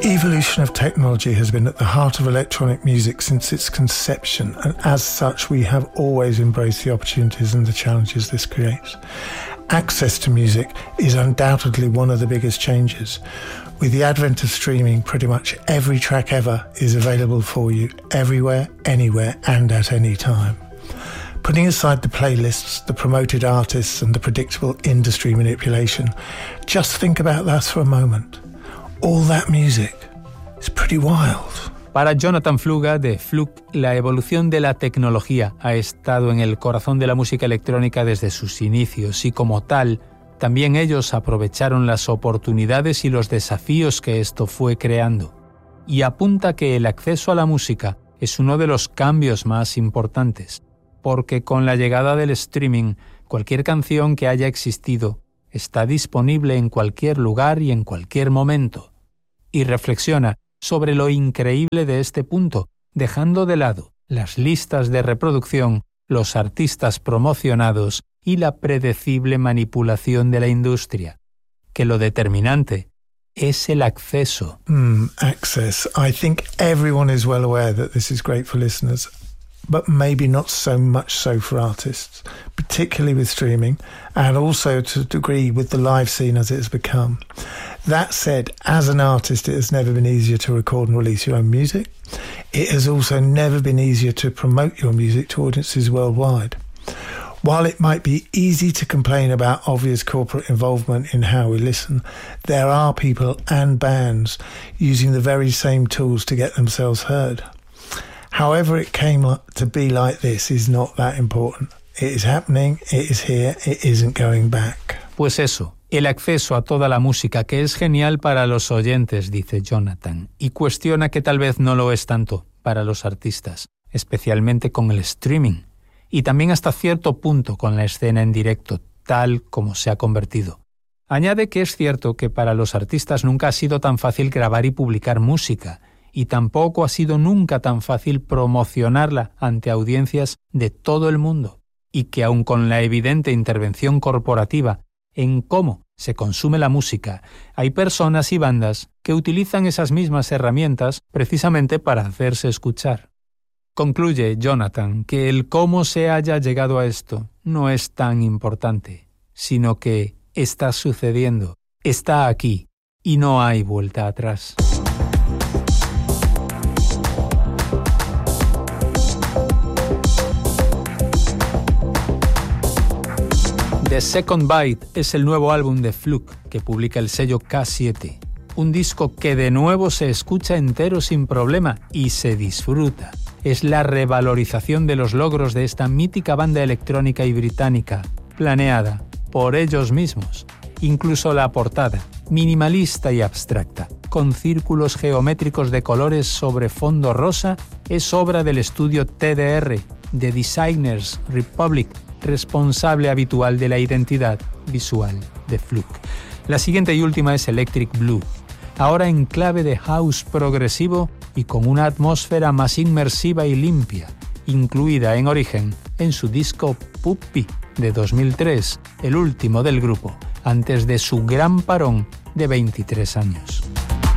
evolution of technology has been at the heart of electronic music since its conception, and as such we have always embraced the opportunities and the challenges this creates. Access to music is undoubtedly one of the biggest changes. With the advent of streaming, pretty much every track ever is available for you, everywhere, anywhere, and at any time. Putting aside the playlists, the promoted artists, and the predictable industry manipulation, just think about that for a moment. All that music is pretty wild. Para Jonathan Fluga, de Fluke, la evolución de la tecnología ha estado en el corazón de la música electrónica desde sus inicios y como tal, también ellos aprovecharon las oportunidades y los desafíos que esto fue creando. Y apunta que el acceso a la música es uno de los cambios más importantes, porque con la llegada del streaming, cualquier canción que haya existido está disponible en cualquier lugar y en cualquier momento. Y reflexiona sobre lo increíble de este punto, dejando de lado las listas de reproducción, los artistas promocionados y la predecible manipulación de la industria, que lo determinante es el acceso. Access. I think everyone is well aware that this is great for listeners, but maybe not so much so for artists, particularly with streaming, and also to a degree with the live scene as it has become. That said, as an artist, it has never been easier to record and release your own music. It has also never been easier to promote your music to audiences worldwide. While it might be easy to complain about obvious corporate involvement in how we listen, there are people and bands using the very same tools to get themselves heard. However it came to be like this is not that important. It is happening, it is here, it isn't going back. Pues eso, el acceso a toda la música, que es genial para los oyentes, dice Jonathan, y cuestiona que tal vez no lo es tanto para los artistas, especialmente con el streaming, y también hasta cierto punto con la escena en directo, tal como se ha convertido. Añade que es cierto que para los artistas nunca ha sido tan fácil grabar y publicar música, y tampoco ha sido nunca tan fácil promocionarla ante audiencias de todo el mundo, y que aun con la evidente intervención corporativa en cómo se consume la música, hay personas y bandas que utilizan esas mismas herramientas precisamente para hacerse escuchar. Concluye Jonathan que el cómo se haya llegado a esto no es tan importante, sino que está sucediendo, está aquí, y no hay vuelta atrás. The Second Bite es el nuevo álbum de Fluke que publica el sello K7. Un disco que de nuevo se escucha entero sin problema y se disfruta. Es la revalorización de los logros de esta mítica banda electrónica y británica, planeada por ellos mismos. Incluso la portada, minimalista y abstracta, con círculos geométricos de colores sobre fondo rosa, es obra del estudio TDR, The Designers Republic, responsable habitual de la identidad visual de Fluke. La siguiente y última es Electric Blue, ahora en clave de house progresivo y con una atmósfera más inmersiva y limpia, incluida en origen en su disco Puppy de 2003, el último del grupo, antes de su gran parón de 23 años.